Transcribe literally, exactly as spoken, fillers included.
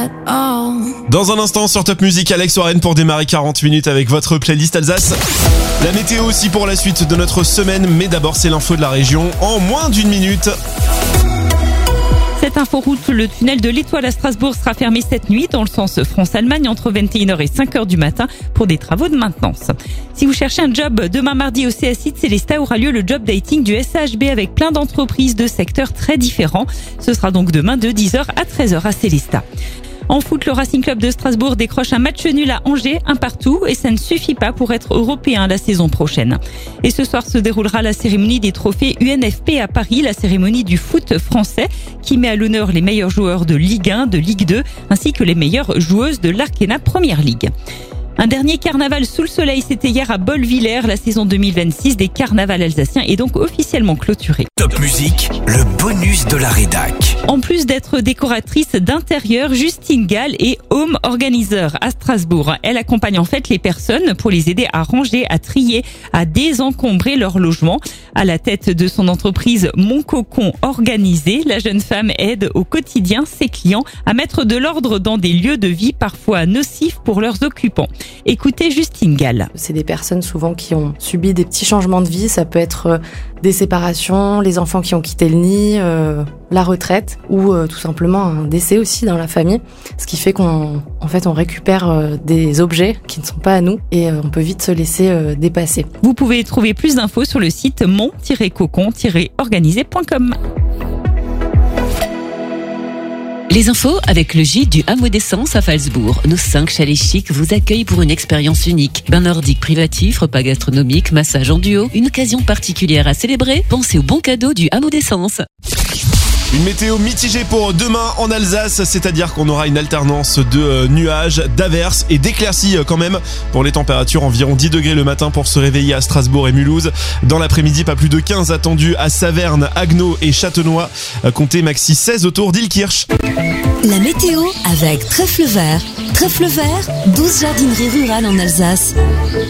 Dans un instant sur Top Music, Alex Warren pour démarrer quarante minutes avec votre playlist Alsace. La météo aussi pour la suite de notre semaine, mais d'abord c'est l'info de la région en moins d'une minute. Cette inforoute, le tunnel de l'Étoile à Strasbourg sera fermé cette nuit dans le sens France-Allemagne entre vingt et une heures et cinq heures du matin pour des travaux de maintenance. Si vous cherchez un job, demain mardi au C S I de Célestat aura lieu le job dating du S H B avec plein d'entreprises de secteurs très différents. Ce sera donc demain de dix heures à treize heures à Célestat. En foot, le Racing Club de Strasbourg décroche un match nul à Angers, un partout, et ça ne suffit pas pour être européen la saison prochaine. Et ce soir se déroulera la cérémonie des trophées U N F P à Paris, la cérémonie du foot français, qui met à l'honneur les meilleurs joueurs de Ligue un, de Ligue deux, ainsi que les meilleures joueuses de l'Arkena Première Ligue. Un dernier carnaval sous le soleil, c'était hier à Bolvillers. La saison deux mille vingt-six des carnavals alsaciens est donc officiellement clôturée. Top Music, le bonus de la rédac. En plus d'être décoratrice d'intérieur, Justine Gall est home organizer à Strasbourg. Elle accompagne en fait les personnes pour les aider à ranger, à trier, à désencombrer leur logement. À la tête de son entreprise Mon Cocon Organisé, la jeune femme aide au quotidien ses clients à mettre de l'ordre dans des lieux de vie parfois nocifs pour leurs occupants. Écoutez Justine Gall. C'est des personnes souvent qui ont subi des petits changements de vie. Ça peut être des séparations, les enfants qui ont quitté le nid, euh, la retraite ou euh, tout simplement un décès aussi dans la famille. Ce qui fait qu'on en fait, on récupère euh, des objets qui ne sont pas à nous et euh, on peut vite se laisser euh, dépasser. Vous pouvez trouver plus d'infos sur le site mon tiret cocon tiret organisé point com. Les infos avec le gîte du Hameau d'Essence à Falsbourg. Nos cinq chalets chics vous accueillent pour une expérience unique. Bain nordique privatif, repas gastronomique, massage en duo. Une occasion particulière à célébrer. Pensez au bon cadeau du Hameau d'Essence. Une météo mitigée pour demain en Alsace, c'est-à-dire qu'on aura une alternance de nuages, d'averses et d'éclaircies quand même. Pour les températures, environ dix degrés le matin pour se réveiller à Strasbourg et Mulhouse. Dans l'après-midi, pas plus de quinze attendus à Saverne, Haguenau et Châtenois. Comptez maxi seize autour d'Illkirch. La météo avec Trèfle Vert. Trèfle Vert, douze jardineries rurales en Alsace.